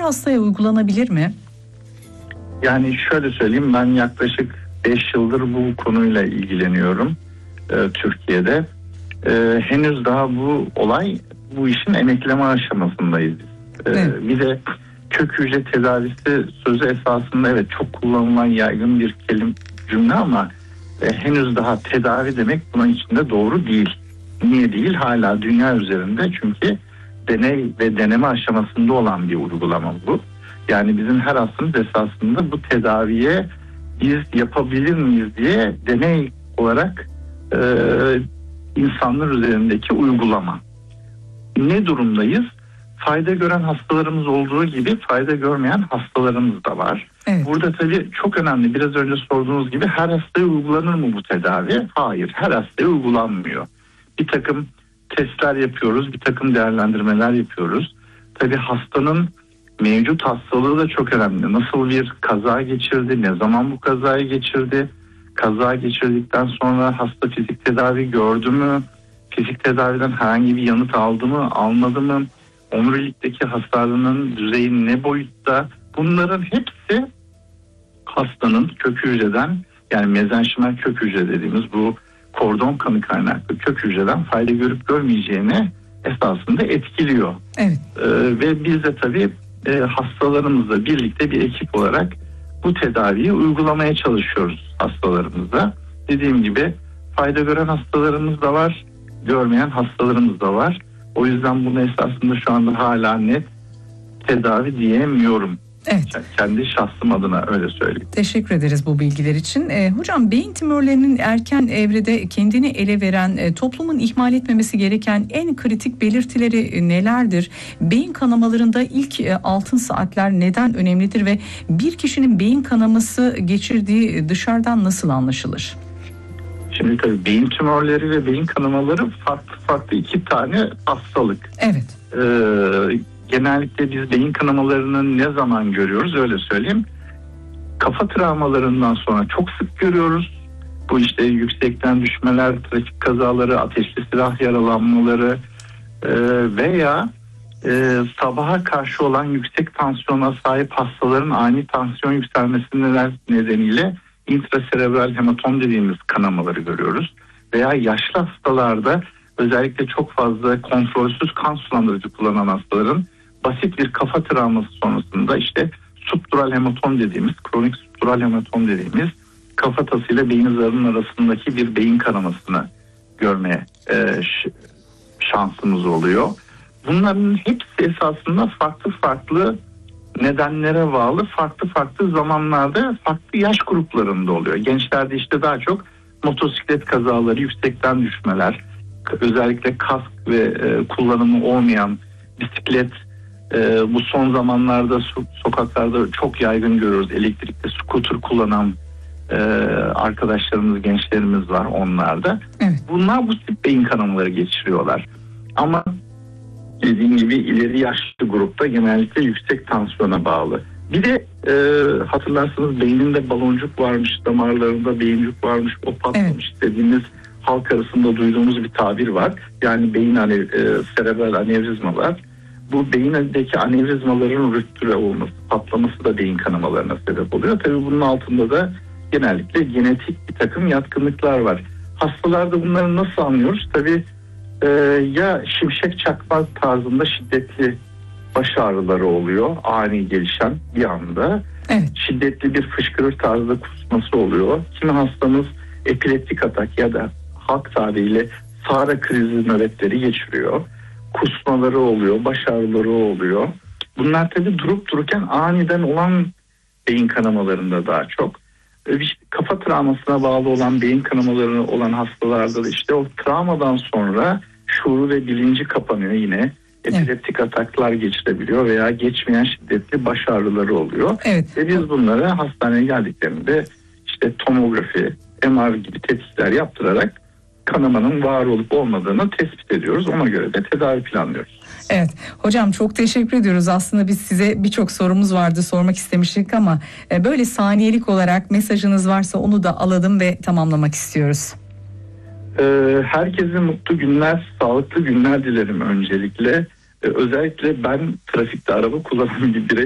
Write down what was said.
hastaya uygulanabilir mi? Yani şöyle söyleyeyim, ben yaklaşık 5 yıldır bu konuyla ilgileniyorum Türkiye'de. Henüz daha bu işin emekleme aşamasındayız. Evet. Bir de kök hücre tedavisi sözü esasında evet çok kullanılan yaygın bir cümle ama henüz daha tedavi demek bunun içinde doğru değil. Niye değil? Hala dünya üzerinde, çünkü deney ve deneme aşamasında olan bir uygulama bu. Yani bizim her hastamız esasında bu tedaviye biz yapabilir miyiz diye deney olarak insanlar üzerindeki uygulama. Ne durumdayız? Fayda gören hastalarımız olduğu gibi fayda görmeyen hastalarımız da var. Evet. Burada tabii çok önemli, biraz önce sorduğunuz gibi her hastaya uygulanır mı bu tedavi? Hayır, her hastaya uygulanmıyor. Bir takım testler yapıyoruz, bir takım değerlendirmeler yapıyoruz. Tabii hastanın mevcut hastalığı da çok önemli. Nasıl bir kaza geçirdi, ne zaman bu kazayı geçirdi, kaza geçirdikten sonra hasta fizik tedavi gördü mü, fizik tedaviden herhangi bir yanıt aldı mı, almadı mı, omurilikteki hasarının düzeyi ne boyutta, bunların hepsi hastanın kök hücreden, yani mezenşimal kök hücre dediğimiz bu kordon kanı kaynaklı kök hücreden fayda görüp görmeyeceğini esasında etkiliyor. Evet. Ve biz de tabii hastalarımızla birlikte bir ekip olarak bu tedaviyi uygulamaya çalışıyoruz hastalarımızda. Dediğim gibi fayda gören hastalarımız da var, görmeyen hastalarımız da var. O yüzden bunu esasında şu anda hala net tedavi diyemiyorum. Evet. Kendi şahsım adına öyle söyleyeyim. Teşekkür ederiz bu bilgiler için. Hocam, beyin tümörlerinin erken evrede kendini ele veren, toplumun ihmal etmemesi gereken en kritik belirtileri nelerdir? Beyin kanamalarında ilk altın saatler neden önemlidir ve bir kişinin beyin kanaması geçirdiği dışarıdan nasıl anlaşılır? Şimdi tabii beyin tümörleri ve beyin kanamaları farklı iki tane hastalık. Evet. Genellikle biz beyin kanamalarını ne zaman görüyoruz öyle söyleyeyim. Kafa travmalarından sonra çok sık görüyoruz. Bu işte yüksekten düşmeler, trafik kazaları, ateşli silah yaralanmaları veya sabaha karşı olan yüksek tansiyona sahip hastaların ani tansiyon yükselmesi nedeniyle intraserebral hematom dediğimiz kanamaları görüyoruz. Veya yaşlı hastalarda özellikle çok fazla kontrolsüz kan sulandırıcı kullanan hastaların basit bir kafa travması sonrasında işte subdural hematom dediğimiz, kronik subdural hematom dediğimiz kafatasıyla beyin zarının arasındaki bir beyin kanamasını görmeye şansımız oluyor. Bunların hepsi esasında farklı nedenlere bağlı, farklı zamanlarda farklı yaş gruplarında oluyor. Gençlerde işte daha çok motosiklet kazaları, yüksekten düşmeler, özellikle kask ve kullanımı olmayan bisiklet, bu son zamanlarda sokaklarda çok yaygın görüyoruz. Elektrikli scooter kullanan arkadaşlarımız, gençlerimiz var onlarda. Evet. Bunlar bu tip beyin kanamaları geçiriyorlar. Ama dediğim gibi ileri yaşlı grupta genellikle yüksek tansiyona bağlı. Bir de hatırlarsanız beyninde baloncuk varmış, damarlarında beyincik varmış, o patlamış dediğimiz halk arasında duyduğumuz bir tabir var. Yani beyin serebral anevrizmalar. Bu beyindeki anevrizmaların rüptüre olması, patlaması da beyin kanamalarına sebep oluyor. Tabii bunun altında da genellikle genetik bir takım yatkınlıklar var. Hastalarda bunları nasıl anlıyoruz? Tabii ya şimşek çakmak tarzında şiddetli baş ağrıları oluyor, ani gelişen bir anda. Evet. Şiddetli bir fışkırır tarzda kusması oluyor. Kimi hastamız epileptik atak ya da halk tabiriyle Sara krizi nöbetleri geçiriyor. Kusmaları oluyor, baş ağrıları oluyor. Bunlar tabii durup dururken aniden olan beyin kanamalarında daha çok. Kafa travmasına bağlı olan beyin kanamaları olan hastalarda da işte o travmadan sonra şuuru ve bilinci kapanıyor yine. Epileptik ataklar geçirebiliyor veya geçmeyen şiddetli baş ağrıları oluyor. Evet. Ve biz bunları hastaneye geldiklerinde işte tomografi, MR gibi tetkikler yaptırarak kanamanın var olup olmadığını tespit ediyoruz. Ona göre de tedavi planlıyoruz. Evet hocam, çok teşekkür ediyoruz. Aslında biz size birçok sorumuz vardı, sormak istemiştik ama böyle saniyelik olarak mesajınız varsa onu da alalım ve tamamlamak istiyoruz. Herkese mutlu günler, sağlıklı günler dilerim öncelikle. Özellikle ben trafikte araba kullanan bir birey